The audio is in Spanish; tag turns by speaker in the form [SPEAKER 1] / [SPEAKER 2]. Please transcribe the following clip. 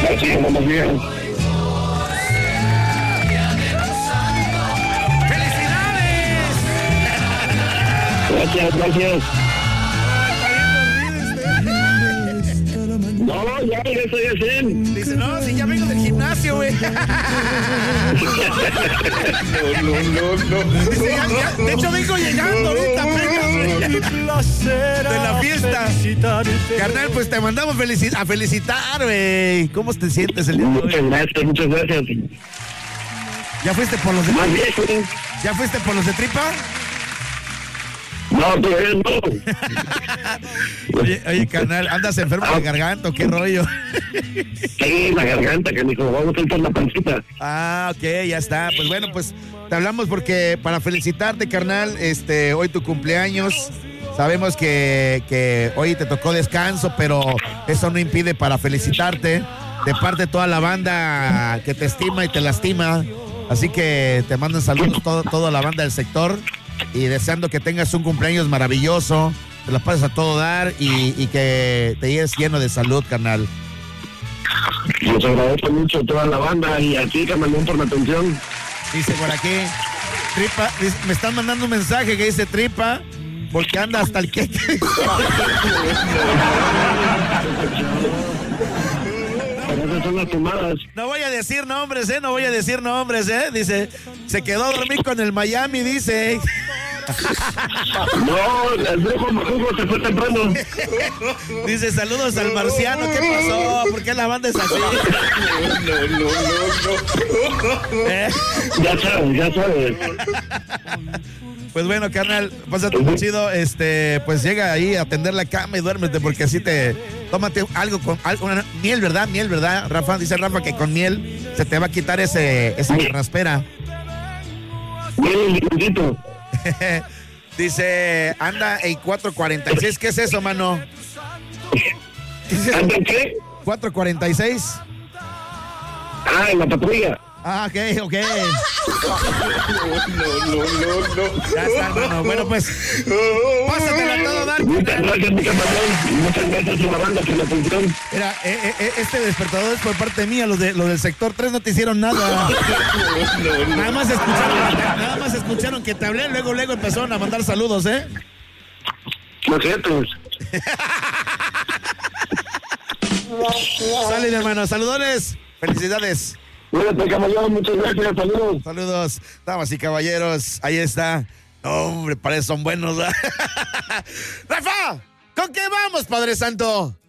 [SPEAKER 1] Así vamos bien.
[SPEAKER 2] ¡Felicidades!
[SPEAKER 1] Gracias. No, ya estoy así.
[SPEAKER 2] Dice, no, si ya vengo del gimnasio, güey.
[SPEAKER 1] No.
[SPEAKER 2] Dice, de hecho vengo llegando ahorita, apenas, de la fiesta. Carnal, pues te mandamos a felicitar, güey. ¿Cómo te sientes el día de hoy?
[SPEAKER 1] Muchas gracias.
[SPEAKER 2] ¿Ya fuiste por los de
[SPEAKER 1] Más bien, güey.
[SPEAKER 2] ¿Ya fuiste por los de tripa?
[SPEAKER 1] No, todavía no.
[SPEAKER 2] Oye, carnal, ¿andas enfermo de garganta o qué rollo?
[SPEAKER 1] Sí, la garganta, que me vamos a ir por la pancita.
[SPEAKER 2] Ah, ok, ya está. Pues bueno, pues te hablamos porque para felicitarte, carnal, hoy tu cumpleaños. Sabemos que hoy te tocó descanso, pero eso no impide para felicitarte de parte de toda la banda que te estima y te lastima. Así que te mandan saludos toda la banda del sector y deseando que tengas un cumpleaños maravilloso, te la pases a todo dar y que te lleves lleno de salud, carnal.
[SPEAKER 1] Les agradezco mucho a toda la banda y a ti, Camaleón, por la atención.
[SPEAKER 2] Dice por aquí, Tripa, me están mandando un mensaje que dice Tripa, porque anda hasta el queque.
[SPEAKER 1] Esas son las tomadas.
[SPEAKER 2] No voy a decir nombres, no voy a decir nombres, dice, se quedó a dormir con el Miami, dice.
[SPEAKER 1] No, el viejo Majugo se fue temprano.
[SPEAKER 2] Dice, saludos al marciano, ¿qué pasó? ¿Por qué la banda es así?
[SPEAKER 1] No. Ya sabes.
[SPEAKER 2] Pues bueno, carnal, pásate muy chido, pues llega ahí a atender la cama y duérmete, porque así tómate algo con una miel, ¿verdad, Rafa? Dice Rafa que con miel se te va a quitar esa raspera.
[SPEAKER 1] Miel y limoncito.
[SPEAKER 2] Dice, anda en 446, ¿qué es eso, mano?
[SPEAKER 1] ¿Anda en qué?
[SPEAKER 2] 446.
[SPEAKER 1] Ah, en la patrulla.
[SPEAKER 2] Ah, ok.
[SPEAKER 1] No.
[SPEAKER 2] Ya está, hermano. Bueno, pues, pásatela todo dar.
[SPEAKER 1] Muchas gracias, mi camarón. Muchas gracias a la banda por la atención.
[SPEAKER 2] Mira, este despertador es por parte mía, los del sector 3 no te hicieron nada. Nada más escucharon que te hablé, luego empezaron a mandar saludos,
[SPEAKER 1] Los jefes.
[SPEAKER 2] Salen, hermano, saludones. Felicidades.
[SPEAKER 1] Cuídate, camarón, muchas gracias, saludos.
[SPEAKER 2] Saludos, damas y caballeros, ahí está. No, hombre, para eso son buenos. Rafa, ¿con qué vamos, Padre Santo?